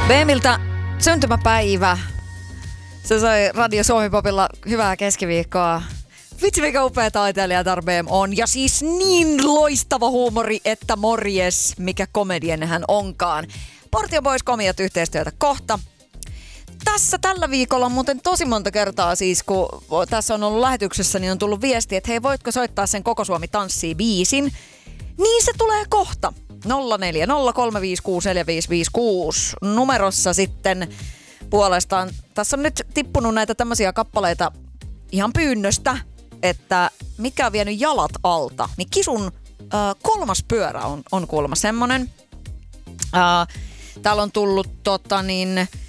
BMiltä syntymäpäivä. Se sai Radio Suomi Popilla hyvää keskiviikkoa. Vitsi mikä upea taiteilija Tar BM on. Ja siis niin loistava huumori, että morjes, mikä komedian hän onkaan. Portion Boys komiat yhteistyötä kohta. Tässä tällä viikolla on muuten tosi monta kertaa siis, kun tässä on ollut lähetyksessä, niin on tullut viesti, että hei, voitko soittaa sen Koko Suomi tanssii biisin? Niin se tulee kohta. 0403564556 numerossa sitten puolestaan. Tässä on nyt tippunut näitä tämmöisiä kappaleita ihan pyynnöstä, että mitkä on vienyt jalat alta. Niin Kisun kolmas pyörä on kuulemma semmonen. Täällä on tullut